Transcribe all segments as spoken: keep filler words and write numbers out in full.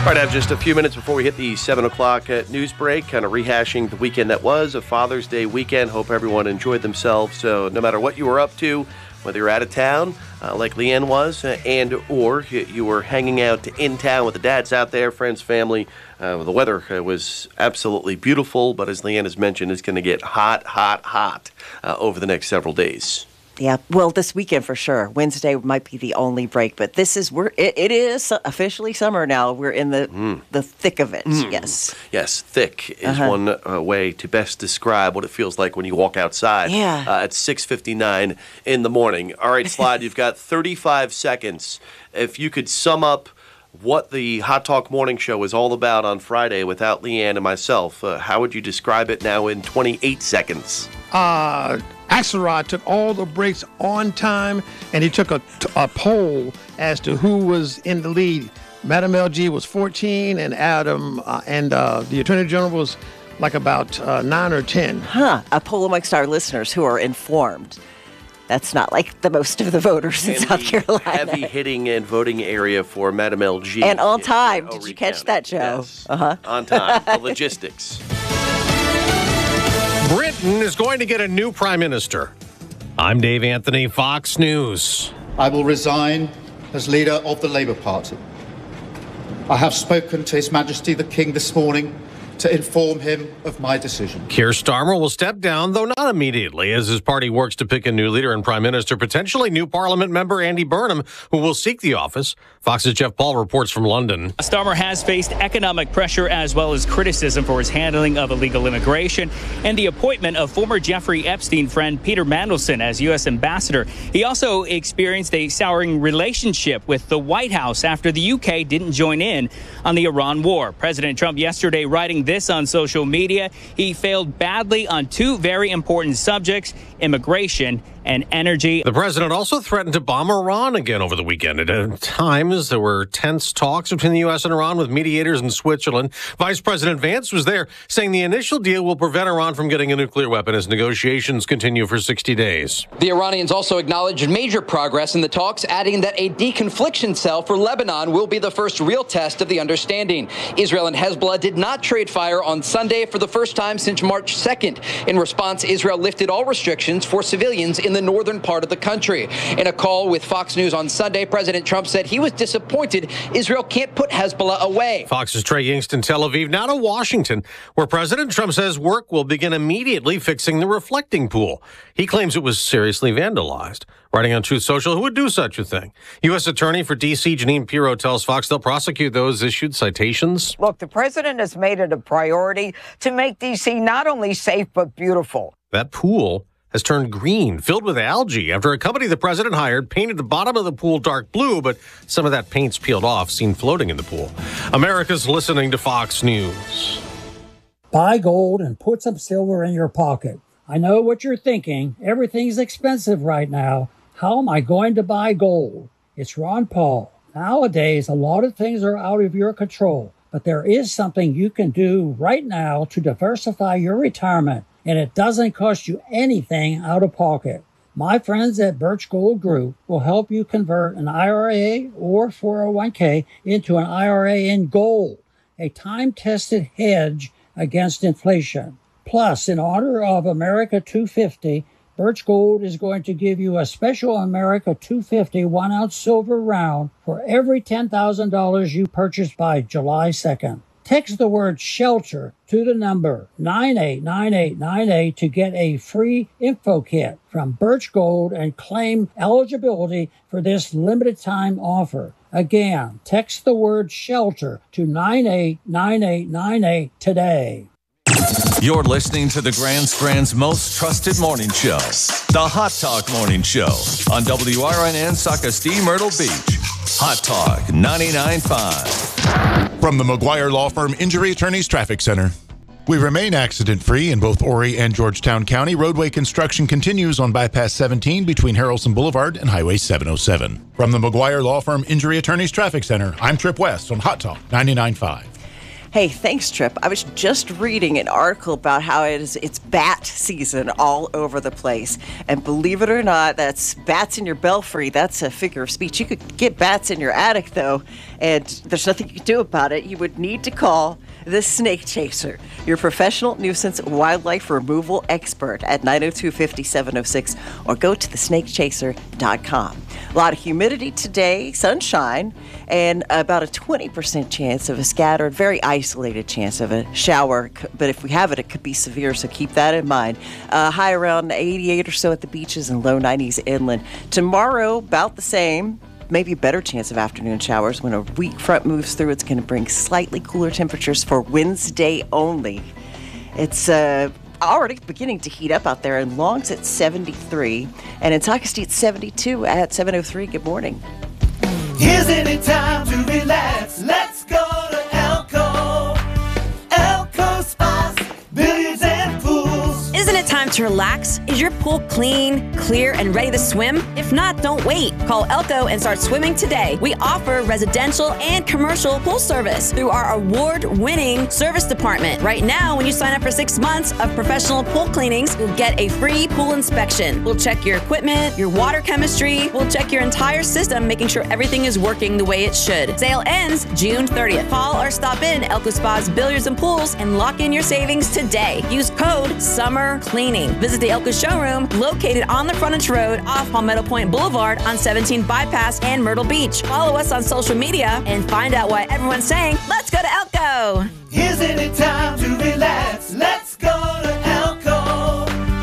All right, I have just a few minutes before we hit the seven o'clock uh, news break, kind of rehashing the weekend that was, a Father's Day weekend. Hope everyone enjoyed themselves. So no matter what you were up to, whether you're out of town, uh, like Leanne was, uh, and or you were hanging out in town with the dads out there, friends, family, uh, the weather uh, was absolutely beautiful. But as Leanne has mentioned, it's going to get hot, hot, hot uh, over the next several days. Yeah, well, this weekend for sure. Wednesday might be the only break, but this is we're it, it is officially summer now. We're in the mm. the thick of it. Mm. Yes, yes, thick is uh-huh. one uh, way to best describe what it feels like when you walk outside. Yeah. Uh, at six fifty-nine in the morning. All right, Slide, you've got thirty-five seconds. If you could sum up what the Hot Talk Morning Show is all about on Friday without Leanne and myself, uh, how would you describe it now in twenty-eight seconds? Uh, Axelrod took all the breaks on time, and he took a, a poll as to who was in the lead. Madam L G was fourteen, and Adam uh, and uh, the Attorney General was like about uh, nine or ten. Huh, a poll amongst our listeners who are informed. That's not like the most of the voters in and South Carolina. Heavy hitting and voting area for Madam L G. And on time. In, Did uh, you catch County. that, Joe? Yes. Uh-huh. On time. The logistics. Britain is going to get a new prime minister. I'm Dave Anthony, Fox News. I will resign as leader of the Labour Party. I have spoken to His Majesty the King this morning to inform him of my decision. Keir Starmer will step down, though not immediately, as his party works to pick a new leader and prime minister, potentially new parliament member Andy Burnham, who will seek the office. Fox's Jeff Paul reports from London. Starmer has faced economic pressure as well as criticism for his handling of illegal immigration and the appointment of former Jeffrey Epstein friend Peter Mandelson as U S ambassador. He also experienced a souring relationship with the White House after the U K didn't join in on the Iran war. President Trump yesterday writing this on social media. He failed badly on two very important subjects, immigration and energy. The president also threatened to bomb Iran again over the weekend. At times, there were tense talks between the U S and Iran with mediators in Switzerland. Vice President Vance was there, saying the initial deal will prevent Iran from getting a nuclear weapon as negotiations continue for sixty days. The Iranians also acknowledged major progress in the talks, adding that a deconfliction cell for Lebanon will be the first real test of the understanding. Israel and Hezbollah did not trade fire on Sunday for the first time since March second. In response, Israel lifted all restrictions for civilians in the northern part of the country. In a call with Fox News on Sunday, President Trump said he was disappointed Israel can't put Hezbollah away. Fox's Trey Yingst in Tel Aviv, now to Washington, where President Trump says work will begin immediately fixing the reflecting pool. He claims it was seriously vandalized. Writing on Truth Social, who would do such a thing? U S Attorney for D C Janine Pirro tells Fox they'll prosecute those issued citations. Look, the president has made it a priority to make D C not only safe but beautiful. That pool has turned green, filled with algae, after a company the president hired painted the bottom of the pool dark blue, but some of that paint's peeled off, seen floating in the pool. America's listening to Fox News. Buy gold and put some silver in your pocket. I know what you're thinking. Everything's expensive right now. How am I going to buy gold? It's Ron Paul. Nowadays, a lot of things are out of your control, but there is something you can do right now to diversify your retirement, and it doesn't cost you anything out of pocket. My friends at Birch Gold Group will help you convert an I R A or four oh one k into an I R A in gold, a time-tested hedge against inflation. Plus, in honor of America two fifty, Birch Gold is going to give you a special America two fifty one-ounce silver round for every ten thousand dollars you purchase by July second. Text the word SHELTER to the number nine eight nine eight nine eight to get a free info kit from Birch Gold and claim eligibility for this limited time offer. Again, text the word SHELTER to nine eight nine eight nine eight today. You're listening to the Grand Strand's most trusted morning show, the Hot Talk Morning Show on W R N N Socastee Myrtle Beach. Hot Talk ninety-nine point five. From the McGuire Law Firm Injury Attorneys Traffic Center. We remain accident-free in both Horry and Georgetown County. Roadway construction continues on Bypass seventeen between Harrelson Boulevard and Highway seven oh seven. From the McGuire Law Firm Injury Attorneys Traffic Center, I'm Trip West on Hot Talk ninety-nine point five. Hey, thanks, Trip. I was just reading an article about how it is it's bat season all over the place. And believe it or not, that's bats in your belfry. That's a figure of speech. You could get bats in your attic, though. and there's nothing you can do about it, you would need to call the Snake Chaser, your professional nuisance wildlife removal expert at nine oh two, five seven oh six, or go to the snake chaser dot com. A lot of humidity today, sunshine, and about a twenty percent chance of a scattered, very isolated chance of a shower. But if we have it, it could be severe, so keep that in mind. Uh, high around eighty-eight or so at the beaches and low nineties inland. Tomorrow, about the same. Maybe a better chance of afternoon showers. When a weak front moves through, it's going to bring slightly cooler temperatures for Wednesday only. It's uh, already beginning to heat up out there. In Long's at seventy-three, and in Socastee it's seventy-two at seven oh three. Good morning. Isn't it time to relax? Let's go to Elko. Elko Spas, billiards and pools. Isn't it time to relax? Is your pool clean, clear, and ready to swim? If not, don't wait. Call Elko and start swimming today. We offer residential and commercial pool service through our award-winning service department. Right now, when you sign up for six months of professional pool cleanings, you'll get a free pool inspection. We'll check your equipment, your water chemistry. We'll check your entire system, making sure everything is working the way it should. Sale ends June thirtieth. Call or stop in Elko Spas Billiards and Pools and lock in your savings today. Use code SUMMER Cleaning. Visit the Elko showroom located on the frontage road off Palmetto Point Boulevard on seventeen Bypass and Myrtle Beach. Follow us on social media and find out why everyone's saying, let's go to Elko. Isn't it time to relax? Let's go to Elko.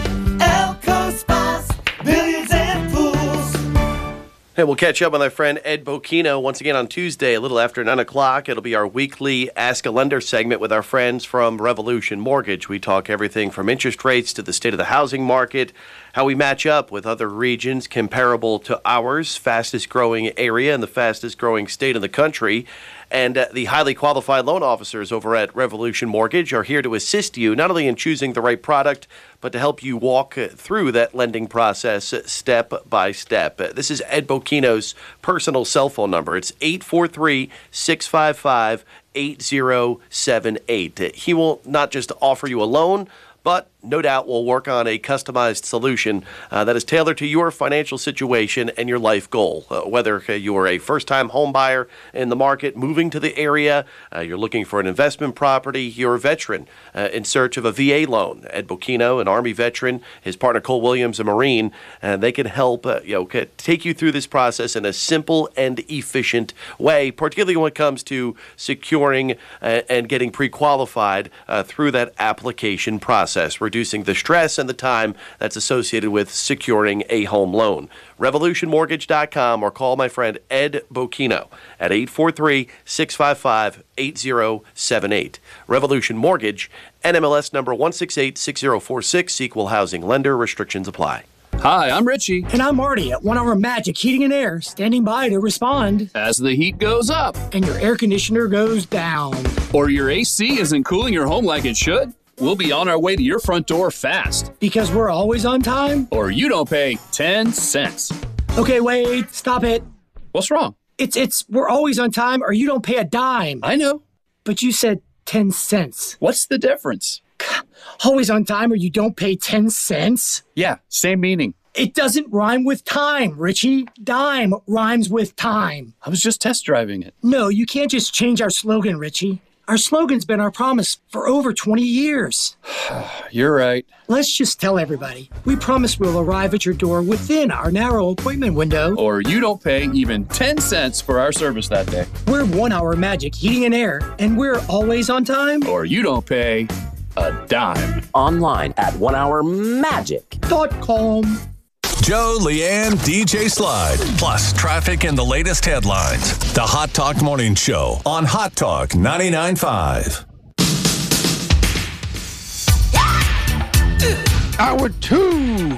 Elko Spas, billiards and pools. Hey, we'll catch up with our friend Ed Bocchino once again on Tuesday, a little after nine o'clock. It'll be our weekly Ask a Lender segment with our friends from Revolution Mortgage. We talk everything from interest rates to the state of the housing market, how we match up with other regions comparable to ours, fastest growing area and the fastest growing state in the country. And uh, the highly qualified loan officers over at Revolution Mortgage are here to assist you not only in choosing the right product, but to help you walk uh, through that lending process uh, step by step. Uh, this is Ed Bocchino's personal cell phone number. It's eight four three, six five five, eight zero seven eight. Uh, he will not just offer you a loan, but no doubt we'll work on a customized solution uh, that is tailored to your financial situation and your life goal. Uh, whether uh, you are a first-time home buyer in the market, moving to the area, uh, you're looking for an investment property, you're a veteran uh, in search of a V A loan. Ed Bocchino, an Army veteran, his partner Cole Williams, a Marine, and they can help uh, you know take you through this process in a simple and efficient way, particularly when it comes to securing uh, and getting pre-qualified uh, through that application process, reducing the stress and the time that's associated with securing a home loan. revolution mortgage dot com or call my friend Ed Bocchino at eight four three, six five five, eight zero seven eight. Revolution Mortgage, N M L S number one six eight six zero four six, equal housing lender. Restrictions apply. Hi, I'm Richie. And I'm Marty at One Hour Magic Heating and Air, standing by to respond. As the heat goes up. And your air conditioner goes down. Or your A C isn't cooling your home like it should. We'll be on our way to your front door fast. Because we're always on time? Or you don't pay ten cents. Okay, wait, stop it. What's wrong? It's, it's, we're always on time or you don't pay a dime. I know. But you said ten cents. What's the difference? Always on time or you don't pay ten cents? Yeah, same meaning. It doesn't rhyme with time, Richie. Dime rhymes with time. I was just test driving it. No, you can't just change our slogan, Richie. Our slogan's been our promise for over twenty years. You're right. Let's just tell everybody. We promise we'll arrive at your door within our narrow appointment window. Or you don't pay even ten cents for our service that day. We're One Hour Magic Heating and Air, and we're always on time. Or you don't pay a dime. Online at one hour magic dot com. Joe, Leanne, D J Slide, plus traffic and the latest headlines. The Hot Talk Morning Show on Hot Talk ninety-nine point five. Hour two.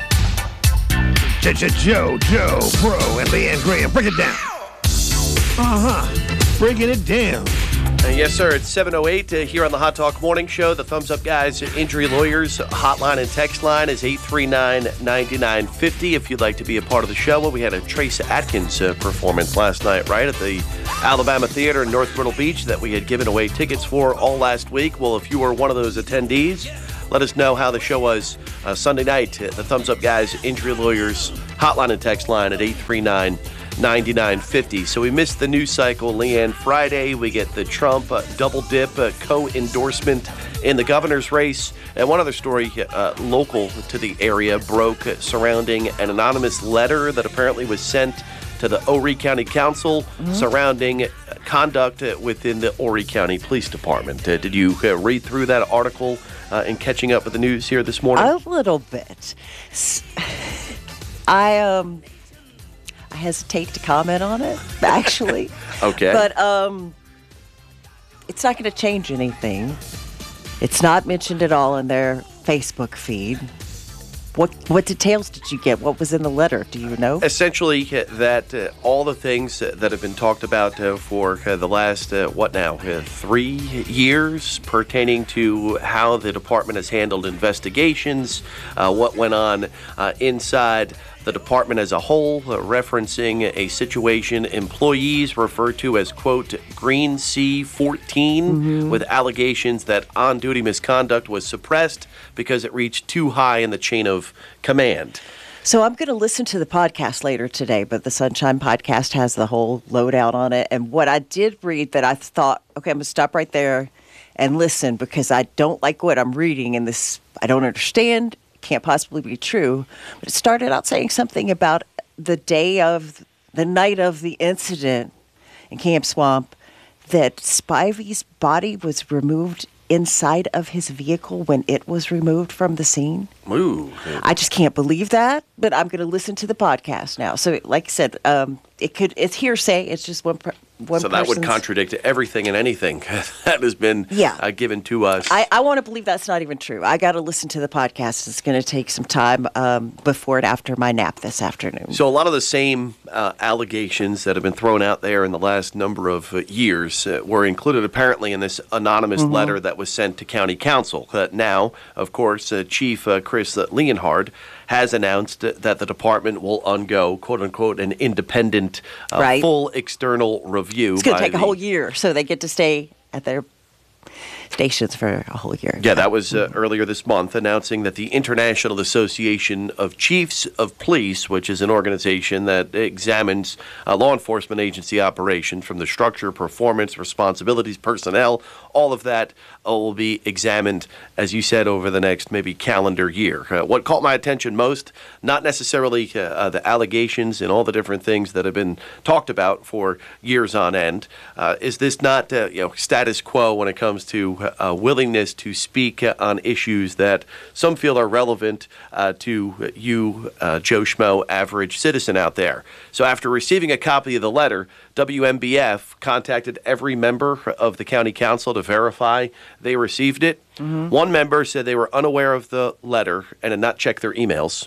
Joe, Joe, Bro, and Leanne Graham. Break it down. Uh-huh. Breaking it down. Uh, yes, sir. It's seven oh eight uh, here on the Hot Talk Morning Show. The Thumbs Up Guys Injury Lawyers hotline and text line is eight three nine, nine nine five zero if you'd like to be a part of the show. Well, we had a Trace Atkins uh, performance last night, right, at the Alabama Theater in North Myrtle Beach that we had given away tickets for all last week. Well, if you were one of those attendees, let us know how the show was uh, Sunday night. Uh, the Thumbs Up Guys Injury Lawyers hotline and text line at eight three nine, ninety-nine fifty. So we missed the news cycle, Leanne. Friday, we get the Trump uh, double dip uh, co-endorsement in the governor's race. And one other story uh, local to the area broke uh, surrounding an anonymous letter that apparently was sent to the Horry County Council mm-hmm. surrounding conduct uh, within the Horry County Police Department. Uh, did you uh, read through that article uh, in catching up with the news here this morning? A little bit. I um, I hesitate to comment on it, actually. Okay. But um, it's not going to change anything. It's not mentioned at all in their Facebook feed. What what details did you get? What was in the letter? Do you know? Essentially, uh, that uh, all the things uh, that have been talked about uh, for uh, the last, uh, what now, uh, three years pertaining to how the department has handled investigations, uh, what went on uh, inside the department as a whole, uh, referencing a situation employees refer to as, quote, Green C fourteen, mm-hmm. with allegations that on-duty misconduct was suppressed because it reached too high in the chain of command. So I'm going to listen to the podcast later today, but the Sunshine Podcast has the whole lowdown on it. And what I did read that I thought, okay, I'm going to stop right there and listen because I don't like what I'm reading in this. I don't understand. Can't possibly be true. But it started out saying something about the day of, the night of the incident in Camp Swamp, that Spivey's body was removed inside of his vehicle when it was removed from the scene. Ooh. I just can't believe that, but I'm going to listen to the podcast now. So, like I said, um, it could it's hearsay. It's just one per, one. So that would person's- contradict everything and anything that has been Yeah. uh, given to us. I, I want to believe that's not even true. I got to listen to the podcast. It's going to take some time um, before and after my nap this afternoon. So a lot of the same uh, allegations that have been thrown out there in the last number of uh, years uh, were included apparently in this anonymous Mhm. letter that was sent to county council. Uh, now, of course, uh, Chief uh, Chris uh, Leonhard has announced uh, that the department will undergo, quote-unquote, an independent, uh, Right. full external review. It's going by to take a the- whole year, so they get to stay at their stations for a whole year. Yeah, that was uh, earlier this month, announcing that the International Association of Chiefs of Police, which is an organization that examines uh, law enforcement agency operations from the structure, performance, responsibilities, personnel, all of that uh, will be examined, as you said, over the next maybe calendar year. Uh, what caught my attention most, not necessarily uh, uh, the allegations and all the different things that have been talked about for years on end, uh, is this not uh, you know status quo when it comes to uh, willingness to speak uh, on issues that some feel are relevant uh, to you, uh, Joe Schmo, average citizen out there. So after receiving a copy of the letter, W M B F contacted every member of the county council to verify they received it. Mhm. One member said they were unaware of the letter and had not checked their emails.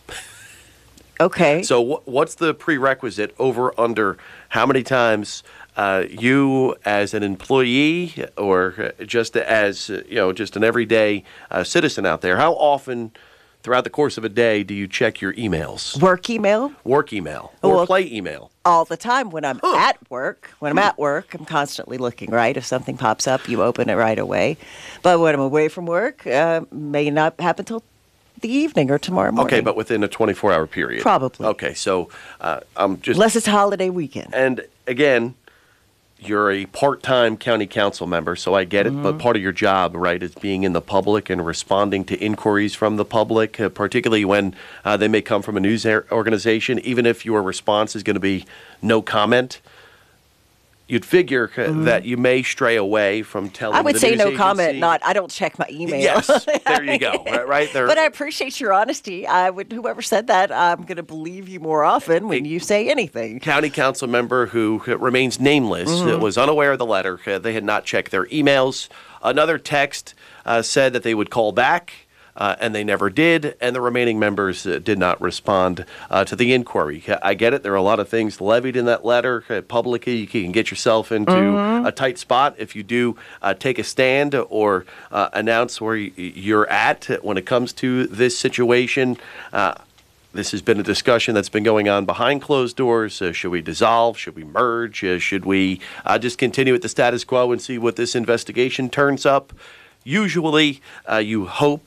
Okay. So wh- what's the prerequisite over under how many times uh, you as an employee or uh, just as, uh, you know, just an everyday uh, citizen out there, how often throughout the course of a day do you check your emails? Work email? Work email or Well, play email? All the time when I'm at work. When I'm at work, I'm constantly looking, right? If something pops up, you open it right away. But when I'm away from work, uh, may not happen till the evening or tomorrow morning. Okay, but within a twenty-four hour period? Probably. Okay, so uh, I'm just... Unless it's a holiday weekend. And again, you're a part-time county council member, so I get it, Mm-hmm. but part of your job, right, is being in the public and responding to inquiries from the public, uh, particularly when uh, they may come from a news er- organization, even if your response is going to be no comment. You'd figure uh, Mhm. that you may stray away from telling I would the say news no agency- comment, not I don't check my email. Yes, there you go, right, right there. But I appreciate your honesty. I would, whoever said that, I'm going to believe you more often when you say anything. County council member who uh, remains nameless uh, Mhm. was unaware of the letter. Uh, they had not checked their emails. Another text uh, said that they would call back, uh, and they never did. And the remaining members uh, did not respond uh, to the inquiry. Uh, I get it. There are a lot of things levied in that letter. Uh, publicly, you can get yourself into Mhm. a tight spot if you do uh, take a stand or uh, announce where y- you're at when it comes to this situation. Uh, This has been a discussion that's been going on behind closed doors. Uh, should we dissolve? Should we merge? Uh, should we uh, just continue with the status quo and see what this investigation turns up? Usually, uh, you hope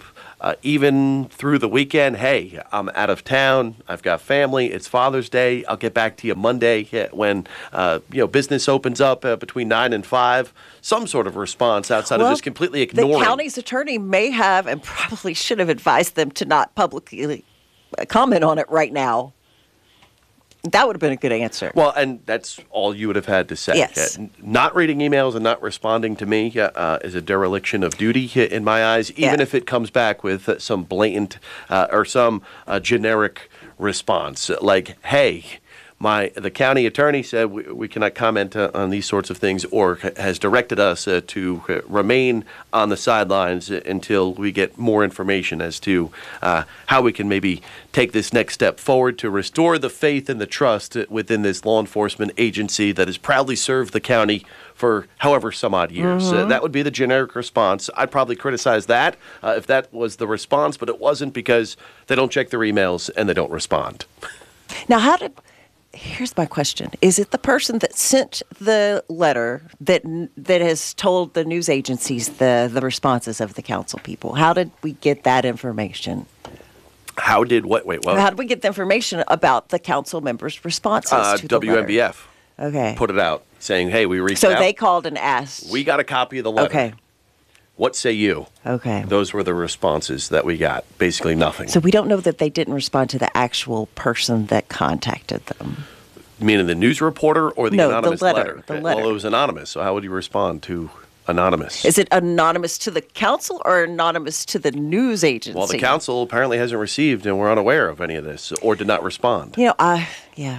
uh, even through the weekend, hey, I'm out of town, I've got family, it's Father's Day, I'll get back to you Monday when uh, you know business opens up uh, between nine and five. Some sort of response outside Well, of just completely ignoring. The county's attorney may have and probably should have advised them to not publicly comment on it right now. That would have been a good answer. Well, and that's all you would have had to say. Yes. Uh, not reading emails and not responding to me uh, is a dereliction of duty in my eyes, even Yeah. if it comes back with uh, some blatant uh, or some uh, generic response like, hey, my the county attorney said we, we cannot comment uh, on these sorts of things, or ha- has directed us uh, to uh, remain on the sidelines until we get more information as to uh, how we can maybe take this next step forward to restore the faith and the trust within this law enforcement agency that has proudly served the county for however some odd years. Uh, Mhm. that would be the generic response. I'd probably criticize that uh, if that was the response, but it wasn't, because they don't check their emails and they don't respond. Now, how did... Here's my question. Is it the person that sent the letter that that has told the news agencies the, the responses of the council people? How did we get that information? How did what? Wait, what? How did we get the information about the council members' responses Uh, to the W M B F letter? Okay. put it out saying, hey, we reached So out. they called and asked. We got a copy of the letter. Okay. What say you? Okay. Those were the responses that we got. Basically nothing. So we don't know that they didn't respond to the actual person that contacted them. Meaning the news reporter or the No, the anonymous letter, the Okay, letter. Well, it was anonymous, so how would you respond to anonymous? Is it anonymous to the council or anonymous to the news agency? Well, the council apparently hasn't received, and we're unaware of any of this, or did not respond. You know, I yeah.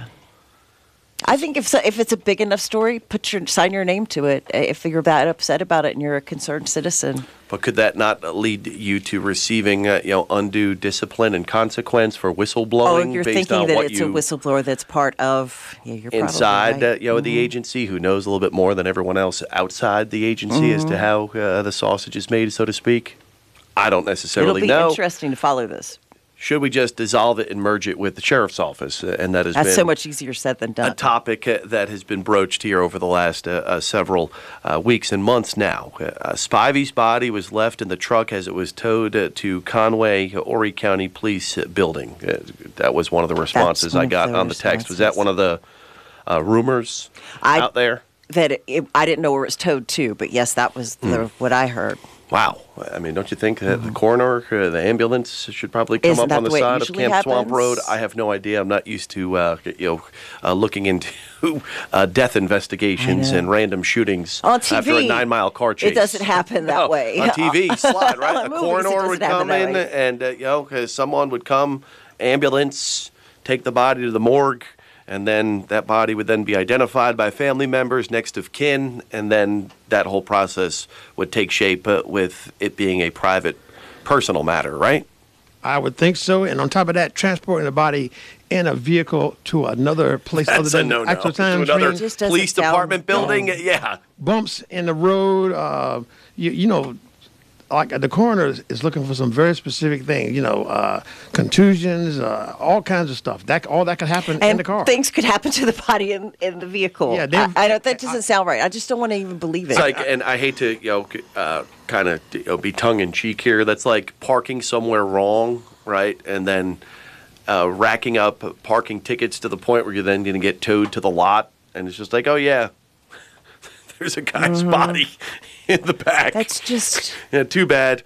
I think if so, if it's a big enough story, put your sign your name to it. If you're that upset about it and you're a concerned citizen. But could that not lead you to receiving, uh, you know, undue discipline and consequence for whistleblowing Oh, you're based thinking on that what it's you a whistleblower that's part of yeah, you're probably inside, right. uh, you know, the Mhm. agency, who knows a little bit more than everyone else outside the agency as to Mhm. how uh, the sausage is made, so to speak? I don't It'll necessarily be know. interesting to follow this. Should we just dissolve it and merge it with the sheriff's office? Uh, and that has That's been so much easier said than a done. topic uh, that has been broached here over the last uh, uh, several uh, weeks and months now. Uh, Spivey's body was left in the truck as it was towed uh, to Conway, Horry County Police uh, building. Uh, that was one of the responses one I of got the on the text. Was that one of the uh, rumors I- out there? That it, it- I didn't know where it was towed to, but yes, that was the, Mm. what I heard. Wow. I mean, don't you think that the coroner, uh, the ambulance should probably come Isn't up that on the the way it side of usually Camp Swamp happens? Road? I have no idea. I'm not used to, uh, you know, uh, looking into uh, death investigations I know. and random shootings On T V, after a nine-mile car chase. It doesn't happen that No, way. on T V, slide, right? On A movies, it coroner doesn't would happen come that in way. and, uh, you know, 'cause someone would come, ambulance, take the body to the morgue, and then that body would then be identified by family members, next of kin, and then that whole process would take shape uh, with it being a private, personal matter, right? I would think so. And on top of that, transporting the body in a vehicle to another place That's other a than no-no. actual time To another frame. Just doesn't police sound- department building, No. yeah. Bumps in the road. Uh, you, you know, like the coroner is, is looking for some very specific things. You know, uh, contusions, uh, all kinds of stuff. That all that could happen in And the car. things could happen to the body in, in the vehicle. Yeah, I, they've- I don't. That doesn't sound right. I just don't want to even believe it. It's like, and I hate to, you know, uh, kind of you know, be tongue in cheek here. That's like parking somewhere wrong, right? And then uh, racking up parking tickets to the point where you're then going to get towed to the lot, and it's just like, oh yeah, there's a guy's Mhm. body in the back. That's just. Yeah, too bad.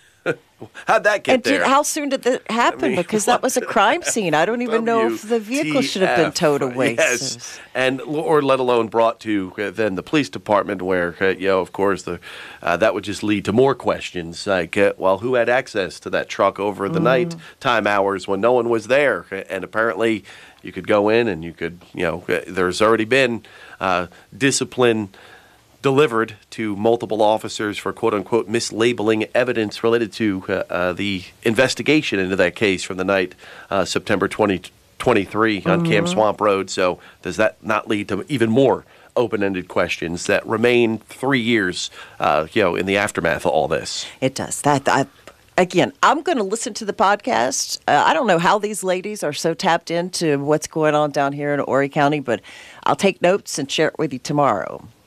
How'd that get And did, there? how soon did that happen? mean, because that was a crime scene. I don't even know if the vehicle should have been towed away. Yes, and or let alone brought to uh, then the police department, where uh, you know, of course, the uh, that would just lead to more questions like, uh, well, who had access to that truck over the Mhm. night time hours when no one was there? And apparently, you could go in and you could, you know, uh, there's already been uh, discipline delivered to multiple officers for quote-unquote mislabeling evidence related to uh, uh, the investigation into that case from the night uh, September twenty twenty-three on Camp Mhm. Swamp Road. So does that not lead to even more open-ended questions that remain three years, uh, you know, in the aftermath of all this? It does. That I, again, I'm going to listen to the podcast. Uh, I don't know how these ladies are so tapped into what's going on down here in Horry County, but I'll take notes and share it with you tomorrow.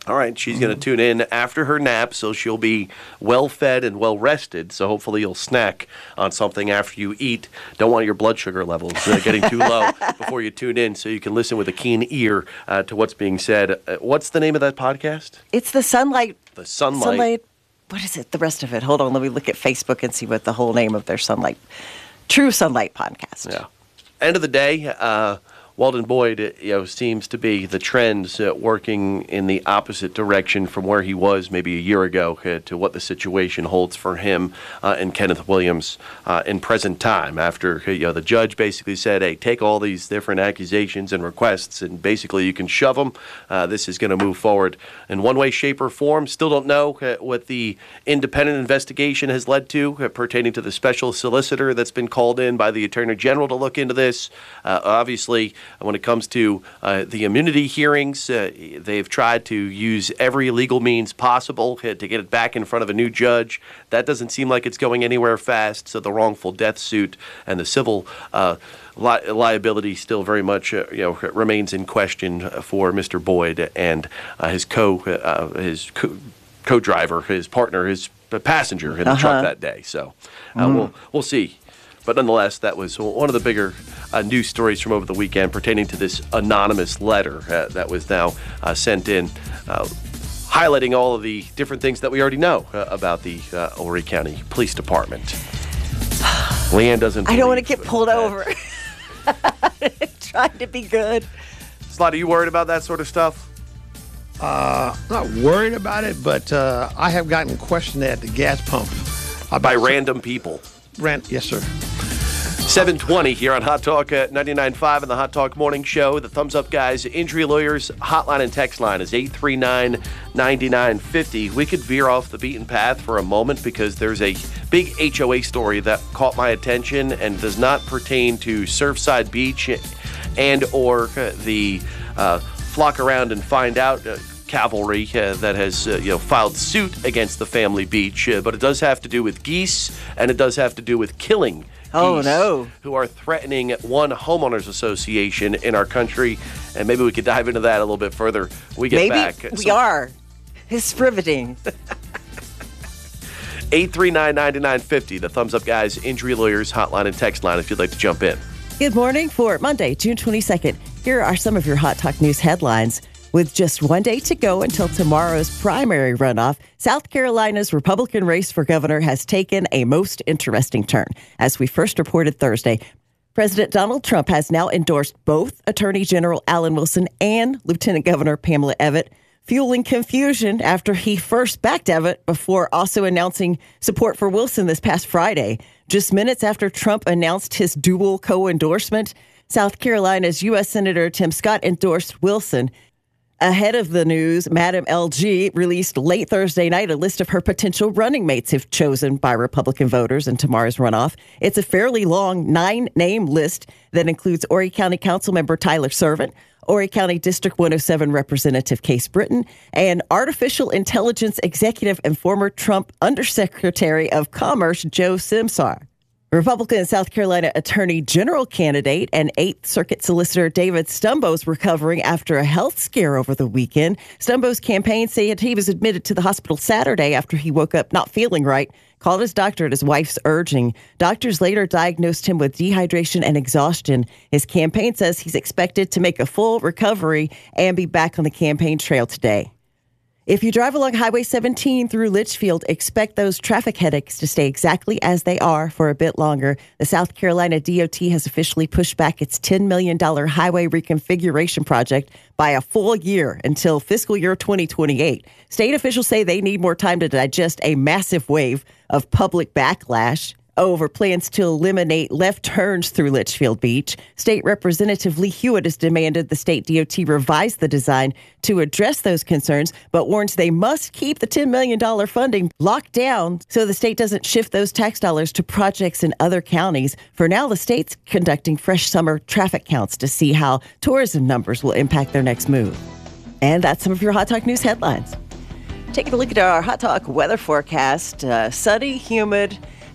All right, she's going to tune in after her nap, so she'll be well-fed and well-rested, so hopefully you'll snack on something after you eat. Don't want your blood sugar levels uh, getting too low before you tune in, so you can listen with a keen ear uh, to what's being said. Uh, what's the name of that podcast? It's the Sunlight. The Sunlight. Sunlight. What is it? The rest of it. Hold on, let me look at Facebook and see what the whole name of their Sunlight, True Sunlight podcast. Yeah. End of the day, uh, Weldon Boyd, you know, seems to be the trends uh, working in the opposite direction from where he was maybe a year ago uh, to what the situation holds for him uh, and Kenneth Williams uh, in present time. After you know the judge basically said, "Hey, take all these different accusations and requests, and basically you can shove them. Uh, this is going to move forward in one way, shape, or form." Still don't know uh, what the independent investigation has led to uh, pertaining to the special solicitor that's been called in by the Attorney General to look into this. Uh, obviously. When it comes to uh, the immunity hearings, uh, they've tried to use every legal means possible to get it back in front of a new judge. That doesn't seem like it's going anywhere fast, so the wrongful death suit and the civil uh, li- liability still very much uh, you know, remains in question for Mister Boyd and uh, his co uh, his co- co-driver, his partner, his passenger in the Uh-huh. truck that day. So uh, Mm. we'll we'll see. But nonetheless, that was one of the bigger uh, news stories from over the weekend pertaining to this anonymous letter uh, that was now uh, sent in, uh, highlighting all of the different things that we already know uh, about the uh, Horry County Police Department. Leanne doesn't. I don't want to get pulled over. Trying to be good. Slot, are you worried about that sort of stuff? Uh, I'm not worried about it, but uh, I have gotten questioned at the gas pump. By random people. Ran- yes, sir. seven twenty here on Hot Talk at ninety-nine point five and the Hot Talk Morning Show. The Thumbs Up Guys Injury Lawyers hotline and text line is eight three nine, nine nine five zero. We could veer off the beaten path for a moment because there's a big H O A story that caught my attention and does not pertain to Surfside Beach and or the uh, flock around and find out uh, cavalry uh, that has uh, you know filed suit against the family beach, uh, but it does have to do with geese and it does have to do with killing Oh, geese no. who are threatening one homeowners association in our country, and maybe we could dive into that a little bit further when we get Maybe back. we So- are. It's riveting. eight three nine, nine nine five zero, the Thumbs Up Guys Injury Lawyers hotline and text line if you'd like to jump in. Good morning for Monday, June twenty-second. Here are some of your Hot Talk News headlines. With just one day to go until tomorrow's primary runoff, South Carolina's Republican race for governor has taken a most interesting turn. As we first reported Thursday, President Donald Trump has now endorsed both Attorney General Alan Wilson and Lieutenant Governor Pamela Evette, fueling confusion after he first backed Evette before also announcing support for Wilson this past Friday. Just minutes after Trump announced his dual co-endorsement, South Carolina's U S Senator Tim Scott endorsed Wilson. Ahead of the news, Madam L G released late Thursday night a list of her potential running mates if chosen by Republican voters in tomorrow's runoff. It's a fairly long nine-name list that includes Horry County Councilmember Tyler Servant, Horry County District one oh seven Representative Case Britton, and Artificial Intelligence Executive and former Trump Undersecretary of Commerce Joe Simsar. Republican South Carolina Attorney General candidate and Eighth Circuit Solicitor David Stumbo is recovering after a health scare over the weekend. Stumbo's campaign said he was admitted to the hospital Saturday after he woke up not feeling right, called his doctor at his wife's urging. Doctors later diagnosed him with dehydration and exhaustion. His campaign says he's expected to make a full recovery and be back on the campaign trail today. If you drive along Highway seventeen through Litchfield, expect those traffic headaches to stay exactly as they are for a bit longer. The South Carolina D O T has officially pushed back its ten million dollars highway reconfiguration project by a full year until fiscal year twenty twenty-eight. State officials say they need more time to digest a massive wave of public backlash over plans to eliminate left turns through Litchfield Beach. State Representative Lee Hewitt has demanded the state D O T revise the design to address those concerns, but warns they must keep the ten million dollars funding locked down so the state doesn't shift those tax dollars to projects in other counties. For now, the state's conducting fresh summer traffic counts to see how tourism numbers will impact their next move. And that's some of your Hot Talk News headlines. Taking a look at our Hot Talk weather forecast, uh, sunny, humid,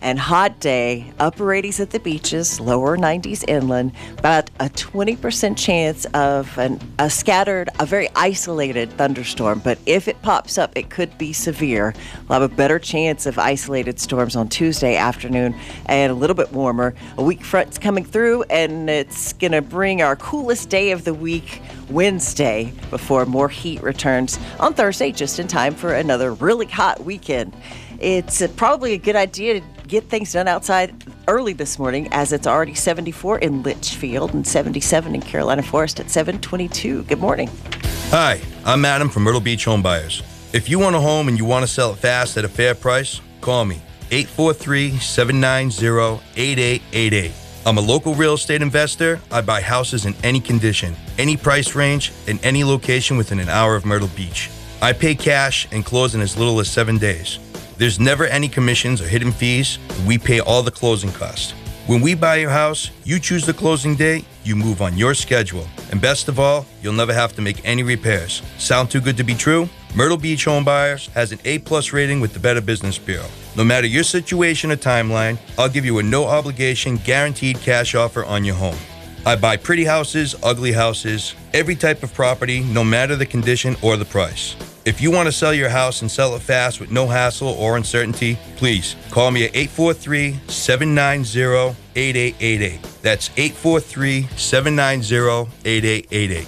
and hot day. Upper eighties at the beaches, lower nineties inland. About a twenty percent chance of an, a scattered, a very isolated thunderstorm. But if it pops up, it could be severe. We'll have a better chance of isolated storms on Tuesday afternoon and a little bit warmer. A weak front's coming through, and it's going to bring our coolest day of the week, Wednesday, before more heat returns on Thursday, just in time for another really hot weekend. It's uh, probably a good idea to get things done outside early this morning, as it's already seventy-four in Litchfield and seventy-seven in Carolina Forest at seven twenty-two. Good morning. Hi, I'm Adam from Myrtle Beach Home Buyers. If you want a home and you want to sell it fast at a fair price, call me, eight four three, seven nine zero, eight eight eight eight. I'm a local real estate investor. I buy houses in any condition, any price range, and any location within an hour of Myrtle Beach. I pay cash and close in as little as seven days. There's never any commissions or hidden fees, and we pay all the closing costs. When we buy your house, you choose the closing date, you move on your schedule. And best of all, you'll never have to make any repairs. Sound too good to be true? Myrtle Beach Home Buyers has an A plus rating with the Better Business Bureau. No matter your situation or timeline, I'll give you a no-obligation, guaranteed cash offer on your home. I buy pretty houses, ugly houses, every type of property, no matter the condition or the price. If you want to sell your house and sell it fast with no hassle or uncertainty, please call me at eight four three, seven nine zero, eight eight eight eight. That's eight four three, seven nine zero, eight eight eight eight.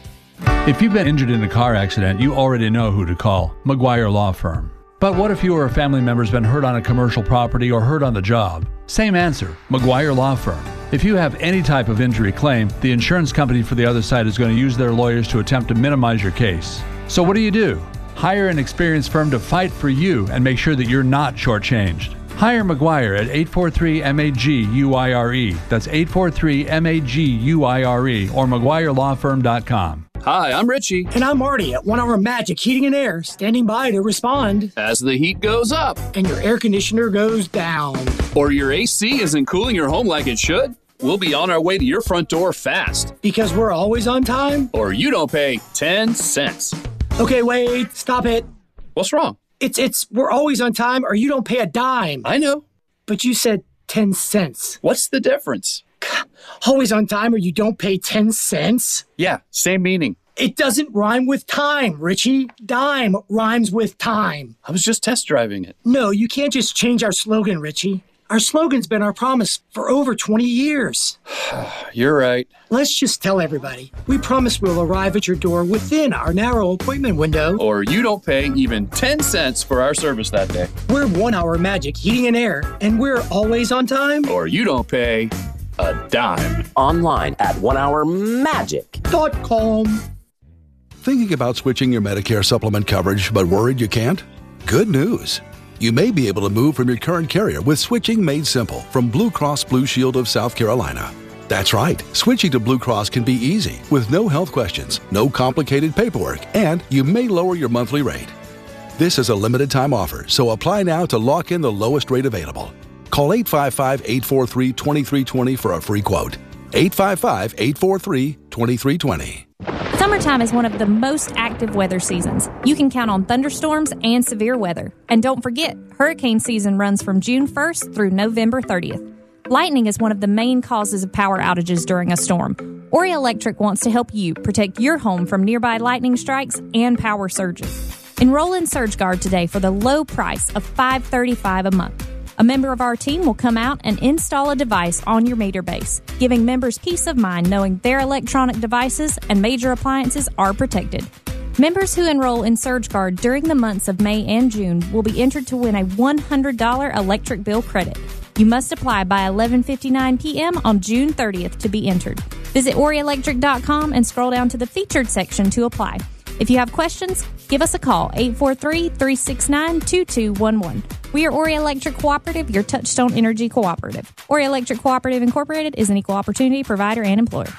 If you've been injured in a car accident, you already know who to call, McGuire Law Firm. But what if you or a family member's been hurt on a commercial property or hurt on the job? Same answer, McGuire Law Firm. If you have any type of injury claim, the insurance company for the other side is going to use their lawyers to attempt to minimize your case. So what do you do? Hire an experienced firm to fight for you and make sure that you're not shortchanged. Hire McGuire at eight four three, M A G U I R E. That's eight four three, M A G U I R E or McGuire Law Firm dot com. Hi, I'm Richie. And I'm Marty at One Hour Magic Heating and Air, standing by to respond. As the heat goes up. And your air conditioner goes down. Or your A C isn't cooling your home like it should. We'll be on our way to your front door fast. Because we're always on time? Or you don't pay ten cents. Okay, wait, stop it. What's wrong? It's, it's, we're always on time or you don't pay a dime. I know. But you said ten cents. What's the difference? Always on time or you don't pay ten cents? Yeah, same meaning. It doesn't rhyme with time, Richie. Dime rhymes with time. I was just test driving it. No, you can't just change our slogan, Richie. Our slogan's been our promise for over twenty years. You're right. Let's just tell everybody. We promise we'll arrive at your door within our narrow appointment window. Or you don't pay even ten cents for our service that day. We're One Hour Magic Heating and Air, and we're always on time. Or you don't pay a dime. Online at one hour magic dot com. Thinking about switching your Medicare supplement coverage but worried you can't? Good news. You may be able to move from your current carrier with switching made simple from Blue Cross Blue Shield of South Carolina. That's right, switching to Blue Cross can be easy with no health questions, no complicated paperwork, and you may lower your monthly rate. This is a limited time offer, so apply now to lock in the lowest rate available. Call eight five five, eight four three, two three two zero for a free quote. eight five five, eight four three, two three two zero. Summertime is one of the most active weather seasons. You can count on thunderstorms and severe weather. And don't forget, hurricane season runs from June first through November thirtieth. Lightning is one of the main causes of power outages during a storm. Ori Electric wants to help you protect your home from nearby lightning strikes and power surges. Enroll in SurgeGuard today for the low price of five hundred thirty-five dollars a month. A member of our team will come out and install a device on your meter base, giving members peace of mind knowing their electronic devices and major appliances are protected. Members who enroll in SurgeGuard during the months of May and June will be entered to win a one hundred dollars electric bill credit. You must apply by eleven fifty-nine p.m. on June thirtieth to be entered. Visit Ori Electric dot com and scroll down to the featured section to apply. If you have questions, give us a call, eight four three, three six nine, two two one one. We are Ori Electric Cooperative, your Touchstone Energy Cooperative. Ori Electric Cooperative Incorporated is an equal opportunity provider and employer.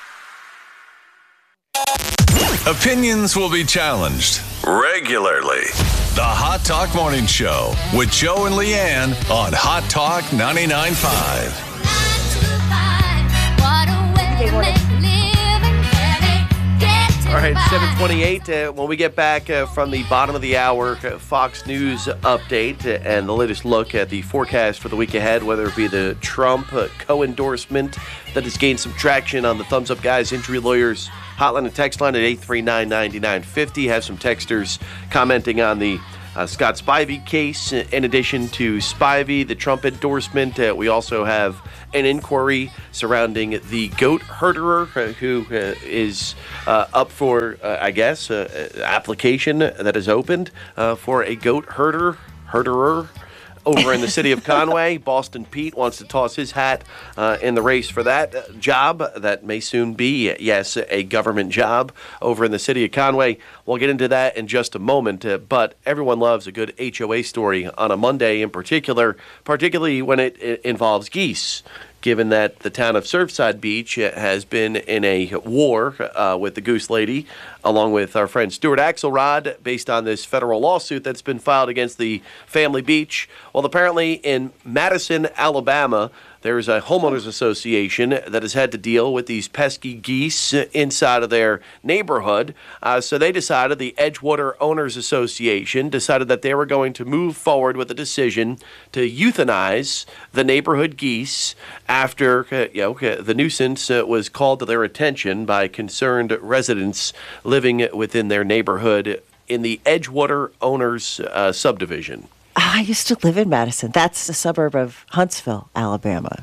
Opinions will be challenged regularly. The Hot Talk Morning Show with Joe and Leanne on Hot Talk ninety-nine point five. All right, seven twenty-eight. Uh, when we get back uh, from the bottom of the hour, uh, Fox News update uh, and the latest look at the forecast for the week ahead, whether it be the Trump uh, co-endorsement that has gained some traction on the Thumbs Up Guys Injury Lawyers hotline and text line at eight three nine, nine nine five zero. Have some texters commenting on the Uh, Scott Spivey case. In addition to Spivey, the Trump endorsement, uh, we also have an inquiry surrounding the goat herderer uh, who uh, is uh, up for, uh, I guess, uh, application that is opened uh, for a goat herder, herderer over in the city of Conway. Boston Pete wants to toss his hat uh, in the race for that uh, job. That may soon be, yes, a government job over in the city of Conway. We'll get into that in just a moment, uh, but everyone loves a good H O A story on a Monday in particular, particularly when it, it involves geese, given that the town of Surfside Beach has been in a war uh, with the Goose Lady, along with our friend Stuart Axelrod, based on this federal lawsuit that's been filed against the family beach. Well, apparently in Madison, Alabama, there's a homeowners association that has had to deal with these pesky geese inside of their neighborhood. Uh, so they decided, the Edgewater Owners Association decided that they were going to move forward with a decision to euthanize the neighborhood geese after uh, you know, the nuisance uh, was called to their attention by concerned residents living within their neighborhood in the Edgewater Owners uh, subdivision. I used to live in Madison. That's a suburb of Huntsville, Alabama.